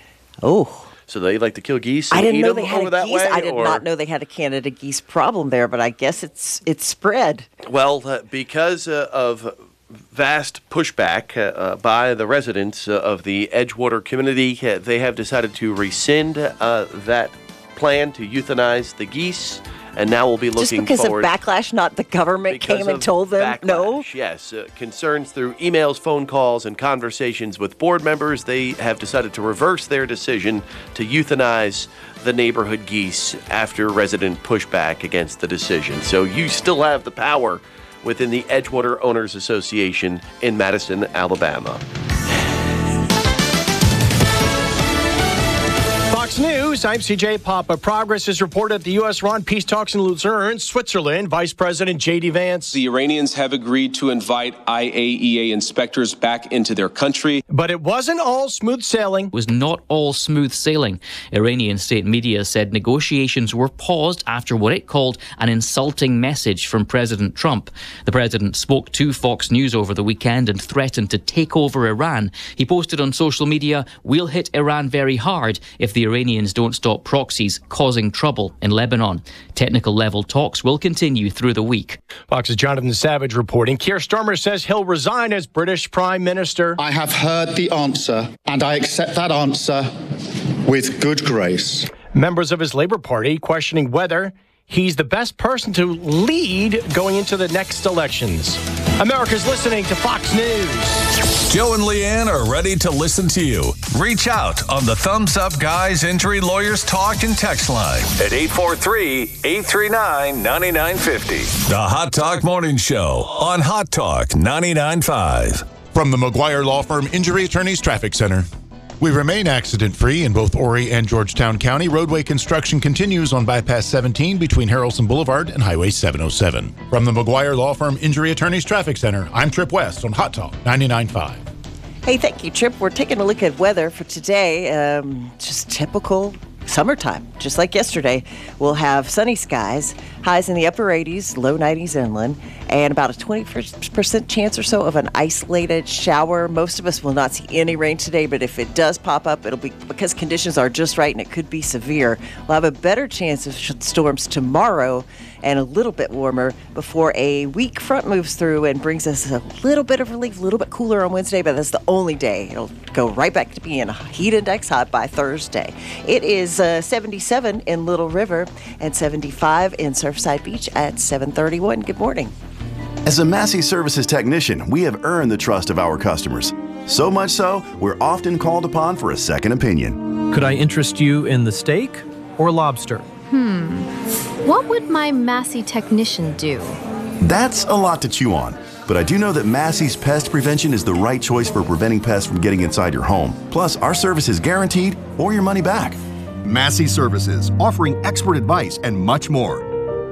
Oh. So they like to kill geese and I didn't eat know them they had over a that geese. way? I did or? not know they had a Canada geese problem there, but I guess it's it's spread. Well, uh, because uh, of vast pushback uh, by the residents uh, of the Edgewater community, uh, they have decided to rescind uh, that plan to euthanize the geese. And now we'll be looking forward. Just because forward, of backlash, not the government because came and told them backlash, no? Yes. Uh, concerns through emails, phone calls, and conversations with board members, they have decided to reverse their decision to euthanize the neighborhood geese after resident pushback against the decision. So you still have the power within the Edgewater Owners Association in Madison, Alabama. Fox News, I'm C J Papa. Progress is reported at the U S-Iran peace talks in Lucerne, Switzerland. Vice President J D Vance. The Iranians have agreed to invite I A E A inspectors back into their country. But it wasn't all smooth sailing. It was not all smooth sailing. Iranian state media said negotiations were paused after what it called an insulting message from President Trump. The president spoke to Fox News over the weekend and threatened to take over Iran. He posted on social media, "We'll hit Iran very hard if the Iranians don't stop proxies causing trouble in Lebanon." Technical level talks will continue through the week. Fox's Jonathan Savage reporting. Keir Starmer says he'll resign as British Prime Minister. I have heard the answer, and I accept that answer with good grace. Members of his Labour Party questioning whether he's the best person to lead going into the next elections. America's listening to Fox News. Joe and Leanne are ready to listen to you. Reach out on the Thumbs Up Guys Injury Lawyers Talk and Text line at eight four three, eight three nine, nine nine five zero. The Hot Talk Morning Show on Hot Talk ninety-nine point five. From the McGuire Law Firm Injury Attorneys Traffic Center. We remain accident-free in both Horry and Georgetown County. Roadway construction continues on Bypass seventeen between Harrelson Boulevard and Highway seven oh seven. From the McGuire Law Firm Injury Attorneys Traffic Center, I'm Trip West on Hot Talk ninety-nine point five. Hey, thank you, Trip. We're taking a look at weather for today. Um, just typical summertime, just like yesterday. We'll have sunny skies, highs in the upper eighties, low nineties inland, and about a twenty percent chance or so of an isolated shower. Most of us will not see any rain today, but if it does pop up, it'll be because conditions are just right and it could be severe. We'll have a better chance of storms tomorrow and a little bit warmer before a weak front moves through and brings us a little bit of relief, a little bit cooler on Wednesday, but that's the only day. It'll go right back to being a heat index high by Thursday. It is uh, seventy-seven in Little River and seventy-five in Surfside Beach at seven thirty-one. Good morning. As a Massey Services technician, we have earned the trust of our customers. So much so, we're often called upon for a second opinion. Could I interest you in the steak or lobster? Hmm. What would my Massey technician do? That's a lot to chew on. But I do know that Massey's Pest Prevention is the right choice for preventing pests from getting inside your home. Plus, our service is guaranteed or your money back. Massey Services, offering expert advice and much more.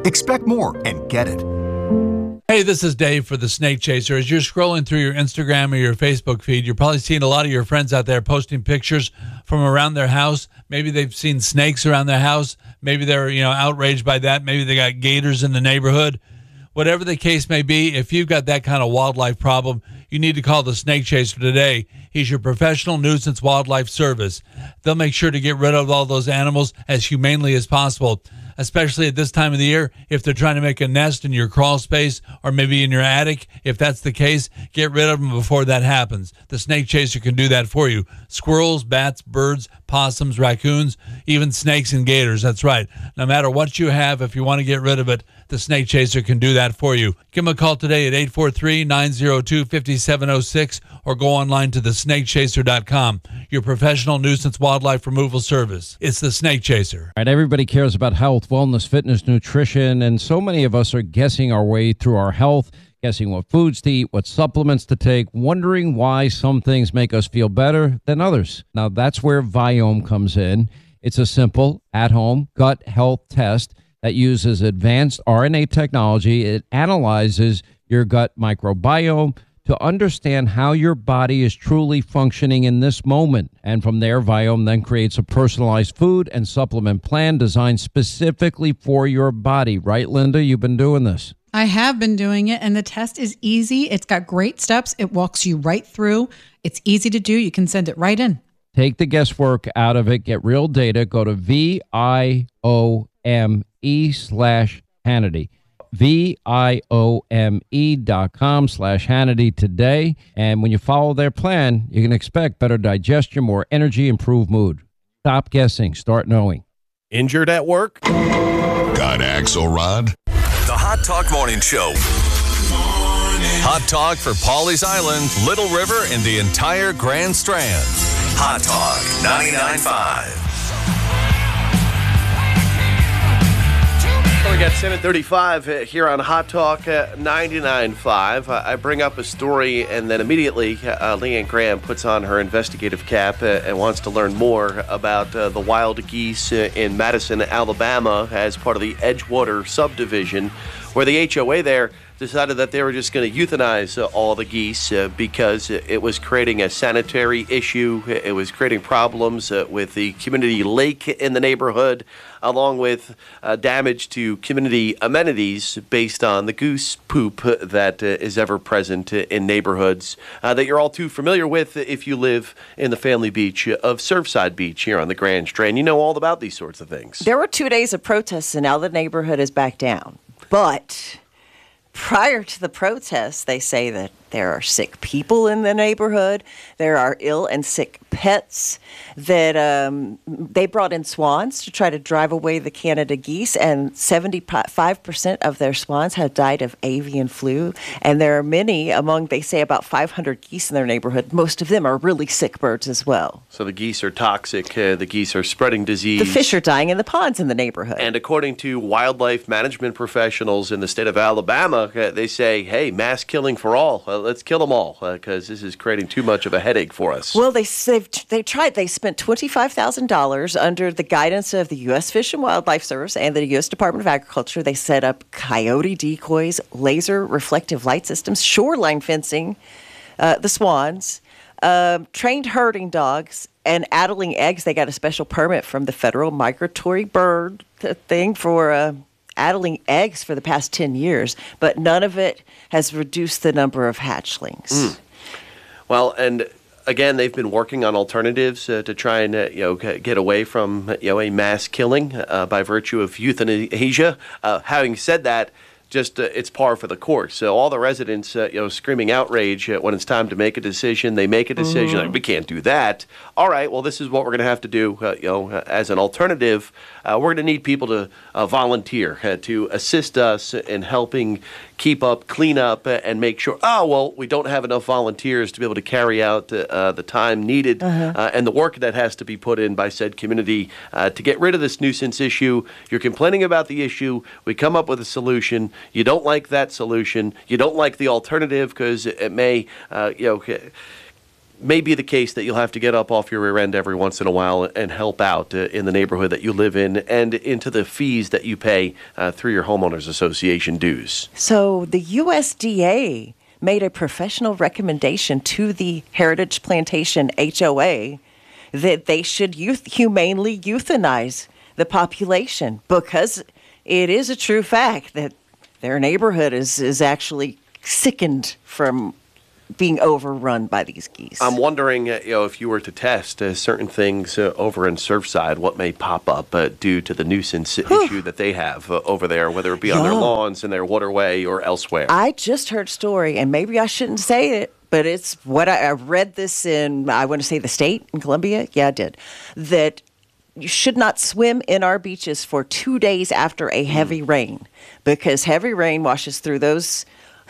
Expect more and get it. Hey, this is Dave for the Snake Chaser. As you're scrolling through your Instagram or your Facebook feed, you're probably seeing a lot of your friends out there posting pictures from around their house. Maybe they've seen snakes around their house. Maybe they're, you know, outraged by that. Maybe they got gators in the neighborhood. Whatever the case may be, if you've got that kind of wildlife problem, you need to call the Snake Chaser today. He's your professional nuisance wildlife service. They'll make sure to get rid of all those animals as humanely as possible, especially at this time of the year. If they're trying to make a nest in your crawl space or maybe in your attic, if that's the case, get rid of them before that happens. The Snake Chaser can do that for you. Squirrels, bats, birds, possums, raccoons, even snakes and gators. That's right. No matter what you have, if you want to get rid of it, the Snake Chaser can do that for you. Give them a call today at eight four three, nine zero two, five seven zero six or go online to the snake chaser dot com, your professional nuisance wildlife removal service. It's the Snake Chaser. All right, everybody cares about health, wellness, fitness, nutrition, and so many of us are guessing our way through our health, guessing what foods to eat, what supplements to take, wondering why some things make us feel better than others. Now, that's where Viome comes in. It's a simple, at-home gut health test that uses advanced R N A technology. It analyzes your gut microbiome to understand how your body is truly functioning in this moment. And from there, Viome then creates a personalized food and supplement plan designed specifically for your body. Right, Linda? You've been doing this. I have been doing it, and the test is easy. It's got great steps. It walks you right through. It's easy to do. You can send it right in. Take the guesswork out of it. Get real data. Go to V I O M E slash Hannity. V I O M E dot com slash Hannity today. And when you follow their plan, you can expect better digestion, more energy, improved mood. Stop guessing. Start knowing. Injured at work? Got Axelrod? The Hot Talk Morning Show. Hot Talk for Pawleys Island, Little River, and the entire Grand Strand. Hot Talk ninety-nine point five. We got seven thirty-five here on Hot Talk uh, ninety-nine point five. Uh, I bring up a story, and then immediately uh, Leanne Graham puts on her investigative cap uh, and wants to learn more about uh, the wild geese uh, in Madison, Alabama, as part of the Edgewater subdivision, where the H O A there decided that they were just going to euthanize uh, all the geese uh, because it was creating a sanitary issue. It was creating problems uh, with the community lake in the neighborhood, along with uh, damage to community amenities based on the goose poop that uh, is ever present in neighborhoods uh, that you're all too familiar with if you live in the family beach of Surfside Beach here on the Grand Strand. You know all about these sorts of things. There were two days of protests, and now the neighborhood is back down. But prior to the protests, they say that there are sick people in the neighborhood. There are ill and sick pets. That um, they brought in swans to try to drive away the Canada geese, and seventy-five percent of their swans have died of avian flu. And there are many among, they say, about five hundred geese in their neighborhood. Most of them are really sick birds as well. So the geese are toxic. Uh, the geese are spreading disease. The fish are dying in the ponds in the neighborhood. And according to wildlife management professionals in the state of Alabama, uh, they say, hey, mass killing for all. Uh, let's kill them all because uh, this is creating too much of a headache for us. Well, they they've, they tried. They spent twenty-five thousand dollars under the guidance of the U S Fish and Wildlife Service and the U S Department of Agriculture. They set up coyote decoys, laser reflective light systems, shoreline fencing, uh, the swans, uh, trained herding dogs, and addling eggs. They got a special permit from the Federal Migratory Bird thing for uh, addling eggs for the past ten years, but none of it has reduced the number of hatchlings. Mm. Well, and again, they've been working on alternatives uh, to try and uh, you know get away from you know a mass killing uh, by virtue of euthanasia. Uh, having said that, just uh, it's par for the course. So all the residents, uh, you know, screaming outrage uh, when it's time to make a decision. They make a decision. Mm-hmm. Like, we can't do that. All right. Well, this is what we're going to have to do. Uh, you know, as an alternative, uh, we're going to need people to uh, volunteer uh, to assist us in helping keep up, clean up, uh, and make sure. Oh, well, we don't have enough volunteers to be able to carry out uh, uh, the time needed Uh-huh. uh, and the work that has to be put in by said community uh, to get rid of this nuisance issue. You're complaining about the issue. We come up with a solution. You don't like that solution. You don't like the alternative because it may, uh, you know, may be the case that you'll have to get up off your rear end every once in a while and help out uh, in the neighborhood that you live in and into the fees that you pay uh, through your homeowners association dues. So the U S D A made a professional recommendation to the Heritage Plantation H O A that they should youth, humanely euthanize the population, because it is a true fact that their neighborhood is, is actually sickened from being overrun by these geese. I'm wondering, uh, you know, if you were to test uh, certain things uh, over in Surfside, what may pop up uh, due to the nuisance issue that they have uh, over there, whether it be on their Yeah. lawns, in their waterway, or elsewhere. I just heard a story, and maybe I shouldn't say it, but it's what I, I read this in, I want to say the state in Columbia. Yeah, I did. That you should not swim in our beaches for two days after a heavy mm. rain, because heavy rain washes through those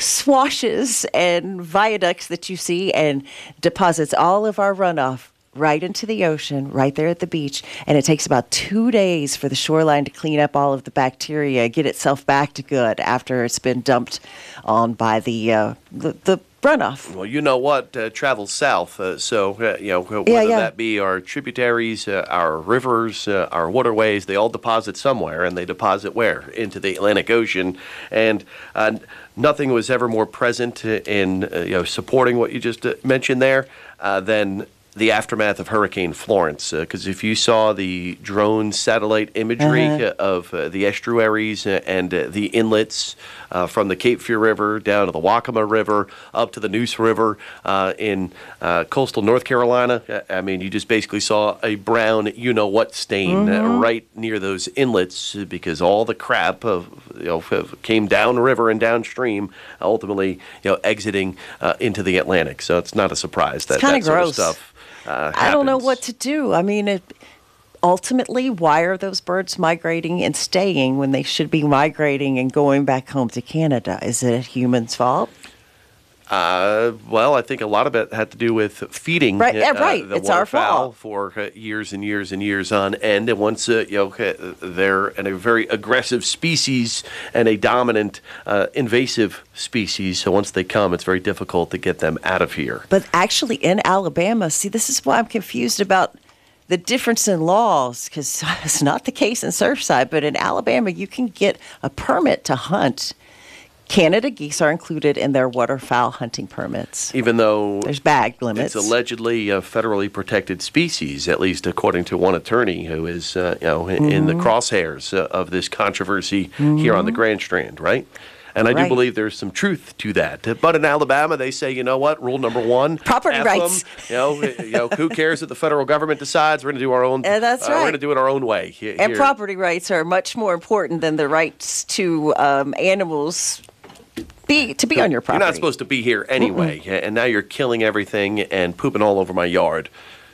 swashes and viaducts that you see and deposits all of our runoff right into the ocean, right there at the beach. And it takes about two days for the shoreline to clean up all of the bacteria, get itself back to good after it's been dumped on by the uh, the, the runoff. Well, you know what uh, travels south, uh, so uh, you know whether Yeah, yeah. that be our tributaries, uh, our rivers, uh, our waterways, they all deposit somewhere, and they deposit where? Into the Atlantic Ocean, and uh, nothing was ever more present in uh, you know supporting what you just uh, mentioned there uh, than the aftermath of Hurricane Florence, because uh, if you saw the drone satellite imagery Uh-huh. uh, of uh, the estuaries uh, and uh, the inlets uh, from the Cape Fear River down to the Waccamaw River up to the Neuse River uh, in uh, coastal North Carolina, I mean, you just basically saw a brown you-know-what stain uh, Mhm. right near those inlets, because all the crap of, you know, came downriver and downstream, ultimately you know exiting uh, into the Atlantic. So it's not a surprise that It's kinda that sort of gross. stuff Uh, I don't know happens. what to do. I mean, it, ultimately, why are those birds migrating and staying when they should be migrating and going back home to Canada? Is it a human's fault? Uh, well, I think a lot of it had to do with feeding Right, yeah, uh, right. the It's our waterfowl fault. for uh, years and years and years on end. And once uh, you know uh, they're in a very aggressive species and a dominant uh, invasive species, so once they come, it's very difficult to get them out of here. But actually, in Alabama, see, this is why I'm confused about the difference in laws, because it's not the case in Surfside, but in Alabama, you can get a permit to hunt. Canada geese are included in their waterfowl hunting permits. Even though there's bag limits. It's allegedly a federally protected species, at least according to one attorney who is, uh, you know, in, in the Mhm. crosshairs uh, of this controversy here on the Mhm. Grand Strand, right? And I do Right. believe there's some truth to that. But in Alabama, they say, you know what? Rule number one: Property F rights. them. You know, you know, who cares if the federal government decides? We're going to do our own. Uh, that's uh, We're right. going to do it our own way. he- And here. property rights are much more important than the rights to um, animals be to be on your property. You're not supposed to be here anyway, and now you're killing everything and pooping all over my yard.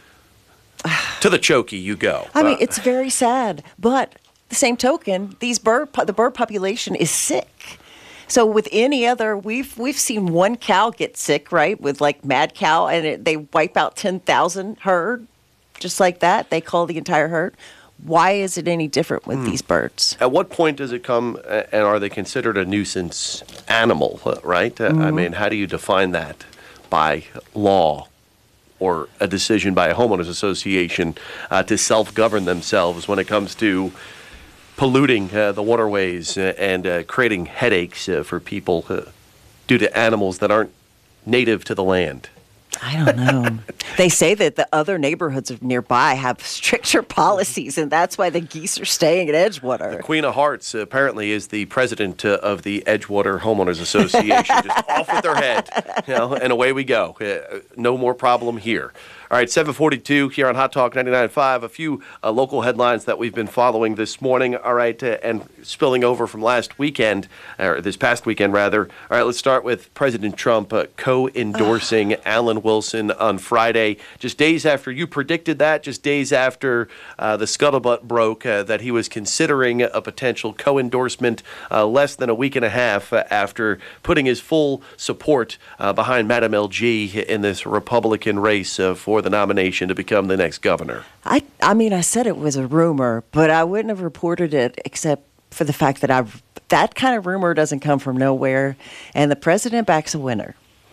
To the chokey you go. I mean, Uh, it's very sad, but the same token, these bird po- the bird population is sick. So with any other, we've we've seen one cow get sick, right? With like mad cow, and it, they wipe out ten thousand herd, just like that. They call the entire herd. Why is it any different with Hmm. these birds? At what point does it come, uh, and are they considered a nuisance animal, uh, right? Uh, I Mhm. mean, how do you define that by law or a decision by a homeowners association uh, to self-govern themselves when it comes to polluting uh, the waterways uh, and uh, creating headaches uh, for people uh, due to animals that aren't native to the land? I don't know. They say that the other neighborhoods nearby have stricter policies, and that's why the geese are staying at Edgewater. Queen of Hearts uh, apparently is the president uh, of the Edgewater Homeowners Association. Just off with their head, you know, and away we go. Uh, no more problem here. All right, seven forty-two here on Hot Talk ninety-nine point five. A few uh, local headlines that we've been following this morning. All right, uh, and spilling over from last weekend, or this past weekend, rather. All right, let's start with President Trump uh, co-endorsing Alan Wilson on Friday. Just days after you predicted that, just days after uh, the scuttlebutt broke uh, that he was considering a potential co-endorsement uh, less than a week and a half uh, after putting his full support uh, behind Madam L G in this Republican race uh, for the nomination to become the next governor. I, I mean, I said it was a rumor, but I wouldn't have reported it except for the fact that I've, that kind of rumor doesn't come from nowhere, and the president backs a winner.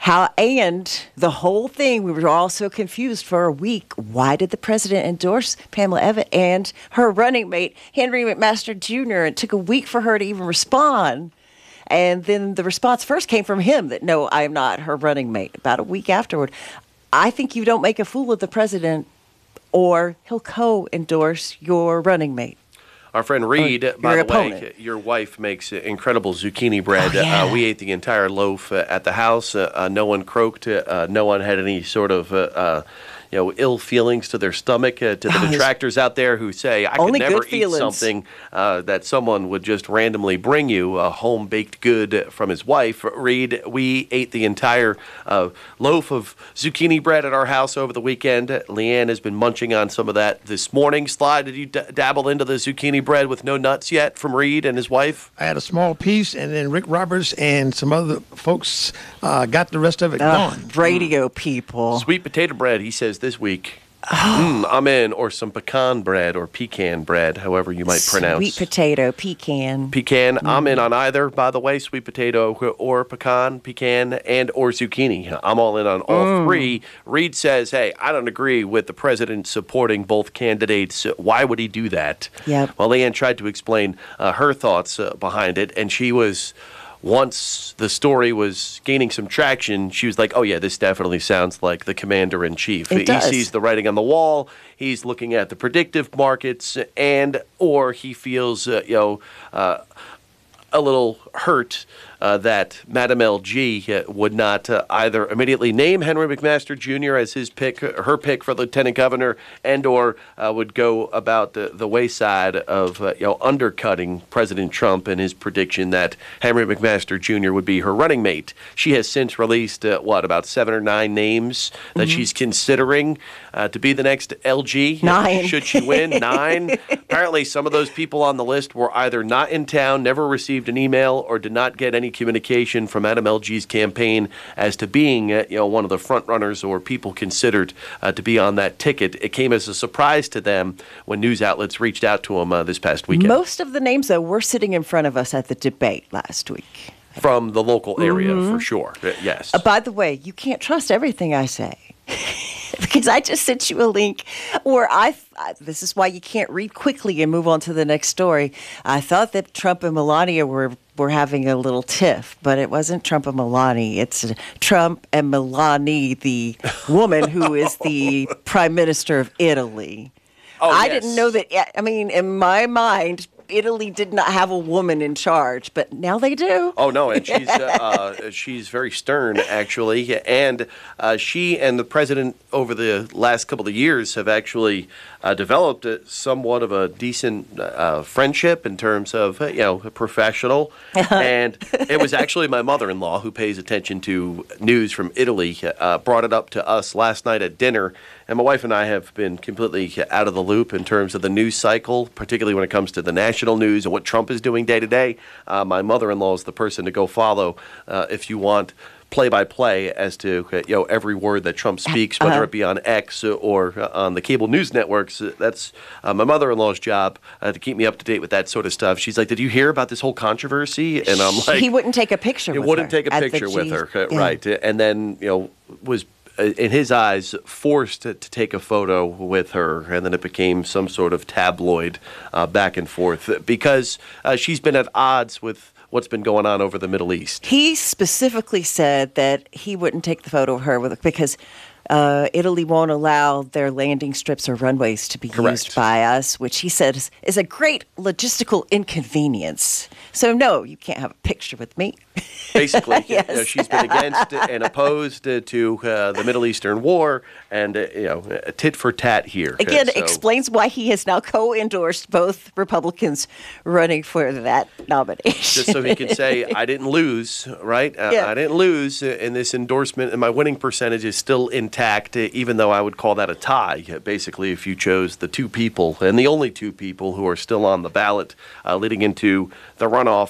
How and the whole thing, we were all so confused for a week. Why did the president endorse Pamela Evette and her running mate, Henry McMaster Junior? It took a week for her to even respond. And then the response first came from him that, no, I am not her running mate. About a week afterward. I think you don't make a fool of the president or he'll co-endorse your running mate. Our friend Reed, Or by your the way, opponent. your wife makes incredible zucchini bread. Oh, yeah. uh, we ate the entire loaf uh, at the house. Uh, uh, no one croaked. Uh, no one had any sort of uh, uh, you know, ill feelings to their stomach. Uh, to the Oh, detractors out there who say, I could Only never good eat feelings. something uh, that someone would just randomly bring you, a home-baked good from his wife. Reed, we ate the entire uh, loaf of zucchini bread at our house over the weekend. Leanne has been munching on some of that this morning. Sly, did you d- dabble into the zucchini bread with no nuts yet from Reed and his wife? I had a small piece, and then Rick Roberts and some other folks uh, got the rest of it Ugh, gone. radio people. Sweet potato bread, he says this week. Mm, I'm in, or some pecan bread or pecan bread, however you might pronounce. Sweet potato, pecan. Pecan, I'm in on either, by the way, sweet potato or pecan, pecan, and or zucchini. I'm all in on all Mm. three. Reed says, hey, I don't agree with the president supporting both candidates. Why would he do that? Yep. Well, Leanne tried to explain uh, her thoughts uh, behind it, and she was... Once the story was gaining some traction, she was like, oh, yeah, this definitely sounds like the commander-in-chief. It he does. sees the writing on the wall. He's looking at the predictive markets, and or he feels, uh, you know, uh, a little hurt uh, that Madam L G uh, would not uh, either immediately name Henry McMaster Junior as his pick, her pick for lieutenant governor, and or uh, would go about the, the wayside of uh, you know undercutting President Trump and his prediction that Henry McMaster Junior would be her running mate. She has since released uh, what about seven or nine names that Mhm. she's considering uh, to be the next L G. Nine. Should she win? Nine. Apparently, some of those people on the list were either not in town, never received an email, or did not get any communication from Madam L G's campaign as to being, uh, you know, one of the front runners or people considered uh, to be on that ticket. It came as a surprise to them when news outlets reached out to them uh, this past weekend Most of the names, though, were sitting in front of us at the debate last week. from the local area, Mhm. for sure. Uh, yes. Uh, by the way, you can't trust everything I say. Because I just sent you a link where I, I, this is why you can't read quickly and move on to the next story. I thought that Trump and Melania were, were having a little tiff, but it wasn't Trump and Melania. It's uh, Trump and Melania, the woman who is the prime minister of Italy. Oh, I yes. didn't know that. I mean, in my mind, Italy did not have a woman in charge, but now they do. Oh no, and she's uh, uh, she's very stern actually, and uh, she and the president over the last couple of years have actually uh, developed a, somewhat of a decent uh, friendship in terms of uh, you know professional. And it was actually my mother-in-law who pays attention to news from Italy uh, brought it up to us last night at dinner. And my wife and I have been completely out of the loop in terms of the news cycle, particularly when it comes to the national news and what Trump is doing day to day. Uh, my mother-in-law is the person to go follow uh, if you want play-by-play as to uh, you know every word that Trump speaks, whether Uh-huh. it be on X or uh, on the cable news networks. Uh, That's uh, my mother-in-law's job uh, to keep me up to date with that sort of stuff. She's like, "Did you hear about this whole controversy?" And I'm like, he wouldn't take a picture It with wouldn't her take a at the picture with G- her, uh, yeah. right? And then you know was uh, in his eyes forced to, to take a photo with her, and then it became some sort of tabloid uh, back and forth because uh, she's been at odds with what's been going on over the Middle East. He specifically said that he wouldn't take the photo of her with because uh, Italy won't allow their landing strips or runways to be Correct. used by us, which he said is, is a great logistical inconvenience. So, no, you can't have a picture with me. Basically, Yes. you know, she's been against and opposed uh, to uh, the Middle Eastern war, and uh, you know, a tit for tat here. Again, Uh, so- explains why he has now co-endorsed both Republicans running for that nomination. just so he can say, I didn't lose, right? Uh, Yeah. I didn't lose uh, in this endorsement, and my winning percentage is still intact, uh, even though I would call that a tie, uh, basically, if you chose the two people, and the only two people who are still on the ballot uh, leading into the runoff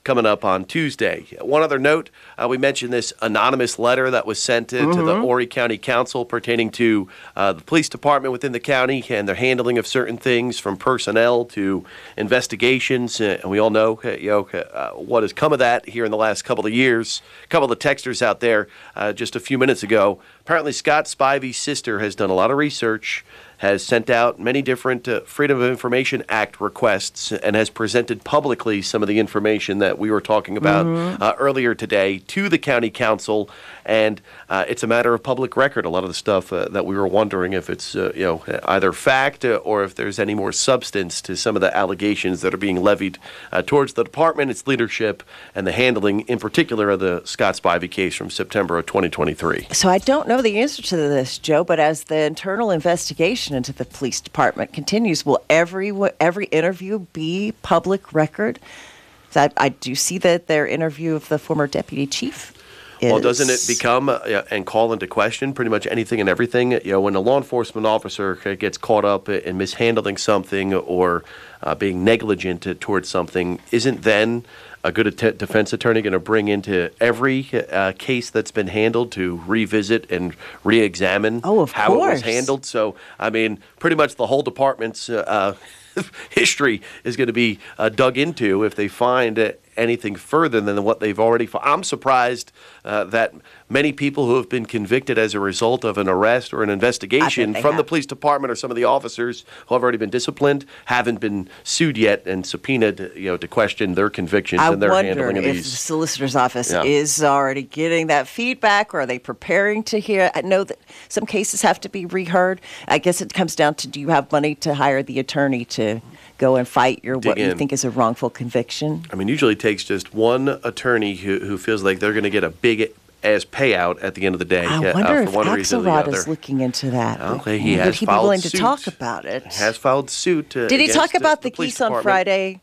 coming up on Tuesday. One other note, uh, we mentioned this anonymous letter that was sent uh, mm-hmm. to the Horry County Council pertaining to uh, the police department within the county and their handling of certain things, from personnel to investigations. Uh, and we all know, uh, you know uh, what has come of that here in the last couple of years. A couple of the texters out there uh, just a few minutes ago. Apparently, Scott Spivey's sister has done a lot of research, has sent out many different uh, Freedom of Information Act requests, and has presented publicly some of the information that we were talking about mm-hmm. uh, earlier today to the county council. And uh, it's a matter of public record. A lot of the stuff uh, that we were wondering if it's uh, you know either fact uh, or if there's any more substance to some of the allegations that are being levied uh, towards the department, its leadership, and the handling, in particular, of the Scott Spivey case from September of twenty twenty-three. So I don't know the answer to this, Joe, but as the internal investigation into the police department continues, will every every interview be public record? I, I do see that their interview of the former deputy chief. Is... Well, doesn't it become uh, and call into question pretty much anything and everything? You know, when a law enforcement officer gets caught up in mishandling something or uh, being negligent towards something, isn't then a good att- defense attorney going to bring into every uh, case that's been handled to revisit and re-examine oh, of how course. it was handled? So, I mean, pretty much the whole department's uh, history is going to be uh, dug into if they find uh, anything further than what they've already found. I'm surprised uh, that many people who have been convicted as a result of an arrest or an investigation from have. the police department or some of the officers who have already been disciplined haven't been sued yet and subpoenaed, you know, to question their convictions I and their wonder handling of if these. the solicitor's office Yeah. is already getting that feedback, or are they preparing to hear? I know that some cases have to be reheard. I guess it comes down to, do you have money to hire the attorney to go and fight your Dig what you in. think is a wrongful conviction? I mean, usually it takes just one attorney who, who feels like they're going to get a big as payout at the end of the day. I uh, wonder for if one reason or the Axelrod other. is looking into that. Okay, he Would has he be filed willing suit. to talk about it? Has filed suit. Uh, Did he against talk about the, the police geese on department. Friday?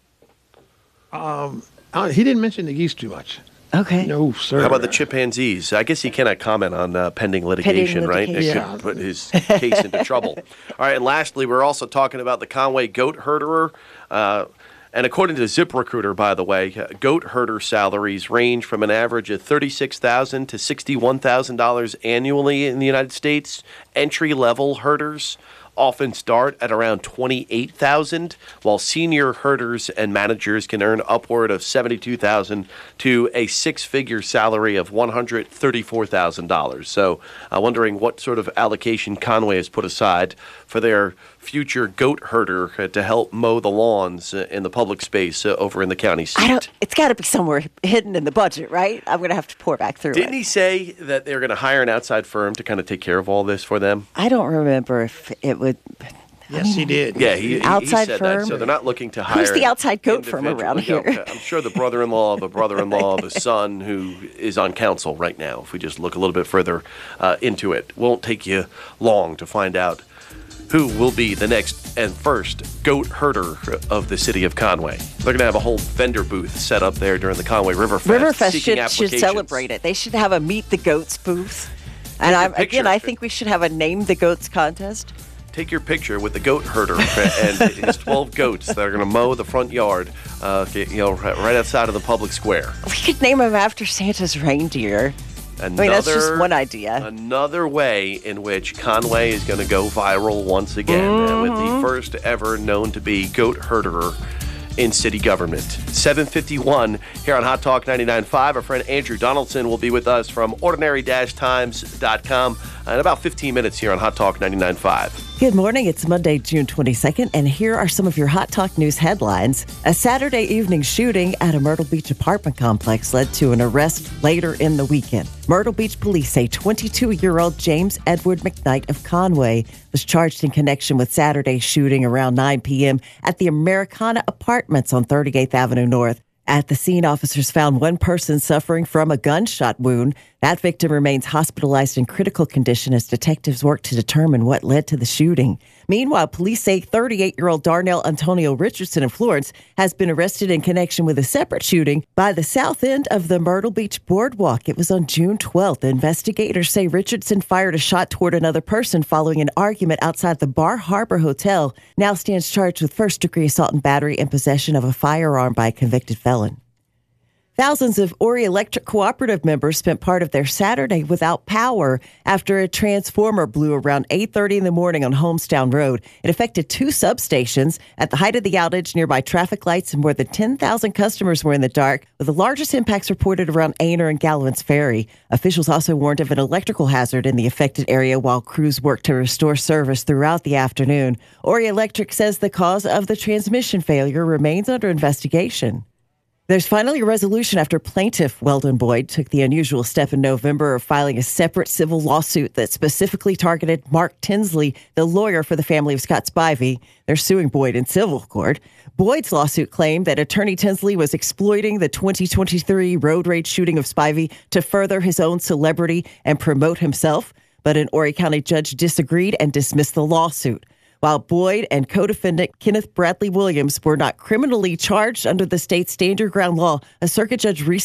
Um, uh, he didn't mention the geese too much. Okay. No, sir. How about the chimpanzees? I guess he cannot comment on uh, pending litigation, right? litigation. It Yeah. could put his case into trouble. All right, and lastly, we're also talking about the Conway goat herderer. Uh, and according to ZipRecruiter, by the way, uh, goat herder salaries range from an average of thirty-six thousand dollars to sixty-one thousand dollars annually in the United States. Entry-level herders often start at around twenty-eight thousand dollars, while senior herders and managers can earn upward of seventy-two thousand dollars to a six-figure salary of one hundred thirty-four thousand dollars. So I'm uh, wondering what sort of allocation Conway has put aside for their future goat herder uh, to help mow the lawns uh, in the public space uh, over in the county seat. I don't. It's got to be somewhere hidden in the budget, right? I'm going to have to pour back through Didn't it. he say that they're going to hire an outside firm to kind of take care of all this for them? I don't remember if it would. Yes, he did. Yeah, he, he, Outside he said firm? that. So they're not looking to hire. Who's the outside goat firm around individual- here? Yeah, I'm sure the brother-in-law of a brother-in-law of a son who is on council right now. If we just look a little bit further uh, into it, won't take you long to find out who will be the next and first goat herder of the city of Conway. They're going to have a whole vendor booth set up there during the Conway Riverfest. Riverfest seeking should, should applications. celebrate it. They should have a Meet the Goats booth. And your I'm, again, picture. I think we should have a Name the Goats contest. Take your picture with the goat herder and his twelve goats that are going to mow the front yard, uh, you know, right outside of the public square. We could name them after Santa's reindeer. Another, I mean, that's just one idea. Another way in which Conway is going to go viral once again uh, with the first ever known to be goat herderer in city government. seven fifty-one here on Hot Talk ninety-nine point five. Our friend Andrew Donaldson will be with us from ordinary dash times dot com in about fifteen minutes here on Hot Talk ninety-nine point five. Good morning. It's Monday, June twenty-second, and here are some of your Hot Talk News headlines. A Saturday evening shooting at a Myrtle Beach apartment complex led to an arrest later in the weekend. Myrtle Beach police say twenty-two-year-old James Edward McKnight of Conway was charged in connection with Saturday's shooting around nine p.m. at the Americana Apartments on thirty-eighth Avenue North. At the scene, officers found one person suffering from a gunshot wound. That victim remains hospitalized in critical condition as detectives work to determine what led to the shooting. Meanwhile, police say thirty-eight-year-old Darnell Antonio Richardson of Florence has been arrested in connection with a separate shooting by the south end of the Myrtle Beach Boardwalk. It was on June twelfth. Investigators say Richardson fired a shot toward another person following an argument outside the Bar Harbor Hotel. Now stands charged with first-degree assault and battery and possession of a firearm by a convicted felon. Thousands of Ori Electric Cooperative members spent part of their Saturday without power after a transformer blew around eight thirty in the morning on Homestown Road. It affected two substations. At the height of the outage, nearby traffic lights and more than ten thousand customers were in the dark, with the largest impacts reported around Aner and Galvins Ferry. Officials also warned of an electrical hazard in the affected area while crews worked to restore service throughout the afternoon. Ori Electric says the cause of the transmission failure remains under investigation. There's finally a resolution after plaintiff Weldon Boyd took the unusual step in November of filing a separate civil lawsuit that specifically targeted Mark Tinsley, the lawyer for the family of Scott Spivey. They're suing Boyd in civil court. Boyd's lawsuit claimed that attorney Tinsley was exploiting the twenty twenty-three road rage shooting of Spivey to further his own celebrity and promote himself. But an Horry County judge disagreed and dismissed the lawsuit. While Boyd and co-defendant Kenneth Bradley Williams were not criminally charged under the state's stand your ground law, a circuit judge recently